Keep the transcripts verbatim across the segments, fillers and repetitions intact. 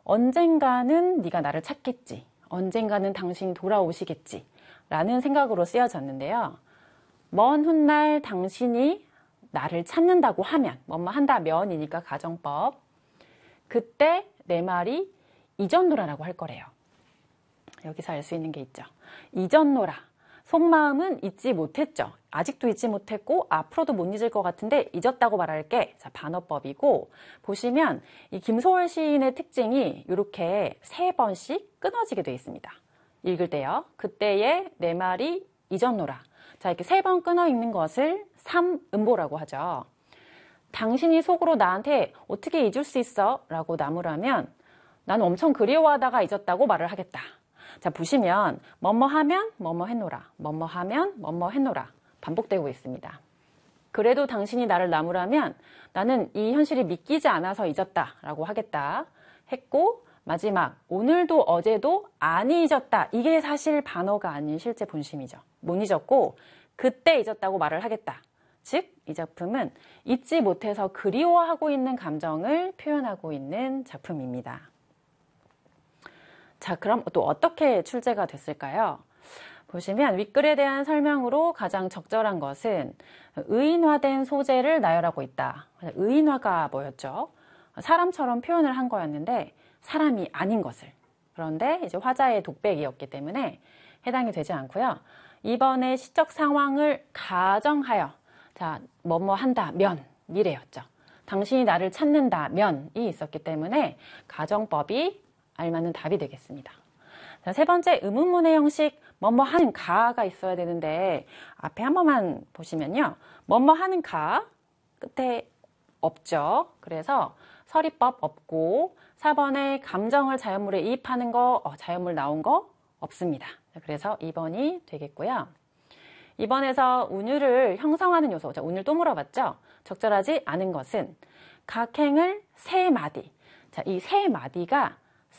언젠가는 네가 나를 찾겠지. 언젠가는 당신이 돌아오시겠지. 라는 생각으로 쓰여졌는데요. 먼 훗날 당신이 나를 찾는다고 하면, 뭐뭐 한다면이니까 가정법. 그때 내 말이 잊었노라라고 할 거래요. 여기서 알 수 있는 게 있죠. 잊었노라. 속마음은 잊지 못했죠. 아직도 잊지 못했고 앞으로도 못 잊을 것 같은데 잊었다고 말할게. 자, 반어법이고 보시면 이 김소월 시인의 특징이 이렇게 세 번씩 끊어지게 되어 있습니다. 읽을 때요. 그때의 내 말이 잊었노라. 자, 이렇게 세 번 끊어 읽는 것을 삼음보라고 하죠. 당신이 속으로 나한테 어떻게 잊을 수 있어? 라고 나무라면 난 엄청 그리워하다가 잊었다고 말을 하겠다. 자, 보시면 뭐뭐 하면 뭐뭐 했노라. 뭐뭐 하면 뭐뭐 했노라. 반복되고 있습니다. 그래도 당신이 나를 나무라면 나는 이 현실이 믿기지 않아서 잊었다 라고 하겠다 했고, 마지막 오늘도 어제도 안 잊었다. 이게 사실 반어가 아닌 실제 본심이죠. 못 잊었고 그때 잊었다고 말을 하겠다. 즉, 이 작품은 잊지 못해서 그리워하고 있는 감정을 표현하고 있는 작품입니다. 자, 그럼 또 어떻게 출제가 됐을까요? 보시면 윗글에 대한 설명으로 가장 적절한 것은 의인화된 소재를 나열하고 있다. 의인화가 뭐였죠? 사람처럼 표현을 한 거였는데 사람이 아닌 것을. 그런데 이제 화자의 독백이었기 때문에 해당이 되지 않고요. 이번에 시적 상황을 가정하여, 자, 뭐뭐 한다면 미래였죠. 당신이 나를 찾는다면이 있었기 때문에 가정법이 알맞는 답이 되겠습니다. 자, 세 번째, 의문문의 형식 뭐뭐 하는 가가 있어야 되는데 앞에 한 번만 보시면요. 뭐뭐 하는 가 끝에 없죠. 그래서 서리법 없고 사 번에 감정을 자연물에 이입하는 거, 어, 자연물 나온 거 없습니다. 자, 그래서 이 번이 되겠고요. 이 번에서 운율을 형성하는 요소, 자, 운율 또 물어봤죠. 적절하지 않은 것은 각행을 세 마디. 자, 이 세 마디가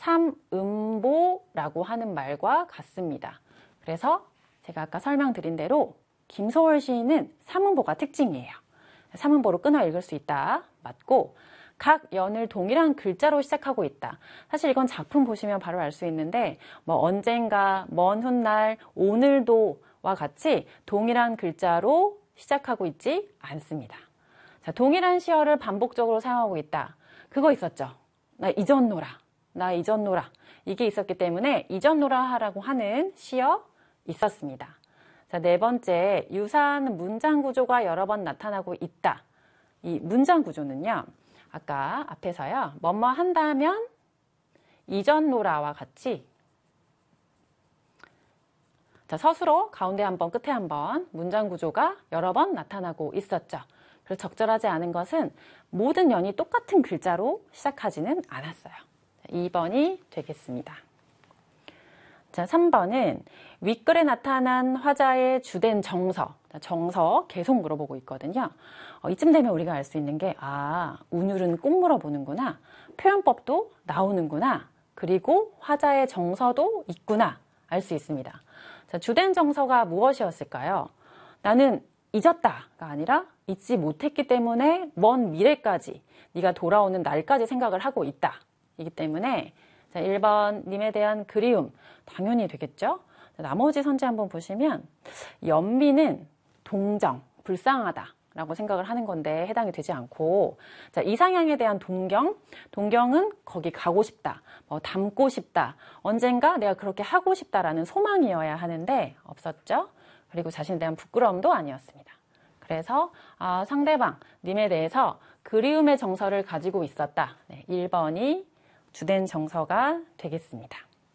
삼음보라고 하는 말과 같습니다. 그래서 제가 아까 설명드린 대로 김소월 시인은 삼음보가 특징이에요. 삼음보로 끊어 읽을 수 있다. 맞고, 각 연을 동일한 글자로 시작하고 있다. 사실 이건 작품 보시면 바로 알 수 있는데 뭐 언젠가, 먼 훗날, 오늘도와 같이 동일한 글자로 시작하고 있지 않습니다. 자, 동일한 시어를 반복적으로 사용하고 있다. 그거 있었죠. 나 잊었노라. 나 잊었노라. 이게 있었기 때문에 잊었노라라고 하는 시어 있었습니다. 자, 네 번째, 유사한 문장 구조가 여러 번 나타나고 있다. 이 문장 구조는요. 아까 앞에서요. 뭐뭐 한다면 잊었노라와 같이, 자, 서술어 가운데 한 번, 끝에 한 번 문장 구조가 여러 번 나타나고 있었죠. 그래서 적절하지 않은 것은 모든 연이 똑같은 글자로 시작하지는 않았어요. 이 번이 되겠습니다. 자, 삼 번은 윗글에 나타난 화자의 주된 정서. 정서 계속 물어보고 있거든요. 어, 이쯤 되면 우리가 알 수 있는 게, 아, 운율은 꼭 물어보는구나. 표현법도 나오는구나. 그리고 화자의 정서도 있구나. 알 수 있습니다. 자, 주된 정서가 무엇이었을까요? 나는 잊었다가 아니라 잊지 못했기 때문에 먼 미래까지, 네가 돌아오는 날까지 생각을 하고 있다. 이기 때문에 자, 일 번 님에 대한 그리움 당연히 되겠죠. 자, 나머지 선지 한번 보시면 연민은 동정, 불쌍하다 라고 생각을 하는 건데 해당이 되지 않고, 자, 이상향에 대한 동경, 동경은 거기 가고 싶다, 뭐 닮고 싶다, 언젠가 내가 그렇게 하고 싶다라는 소망이어야 하는데 없었죠. 그리고 자신에 대한 부끄러움도 아니었습니다. 그래서 아, 상대방 님에 대해서 그리움의 정서를 가지고 있었다. 네, 일 번이 주된 정서가 되겠습니다.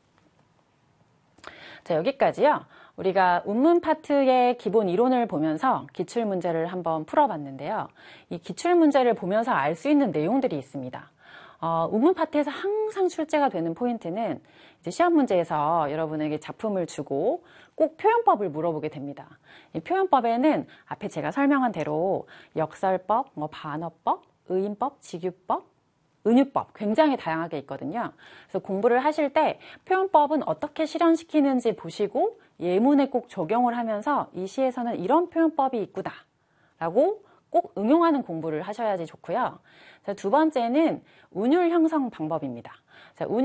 자, 여기까지요. 우리가 운문 파트의 기본 이론을 보면서 기출문제를 한번 풀어봤는데요. 이 기출문제를 보면서 알 수 있는 내용들이 있습니다. 어, 운문 파트에서 항상 출제가 되는 포인트는 이제 시험 문제에서 여러분에게 작품을 주고 꼭 표현법을 물어보게 됩니다. 이 표현법에는 앞에 제가 설명한 대로 역설법, 뭐 반어법, 의인법, 직유법, 은유법 굉장히 다양하게 있거든요. 그래서 공부를 하실 때 표현법은 어떻게 실현시키는지 보시고 예문에 꼭 적용을 하면서 이 시에서는 이런 표현법이 있구나 라고 꼭 응용하는 공부를 하셔야지 좋고요. 자, 두 번째는 운율 형성 방법입니다. 자, 운율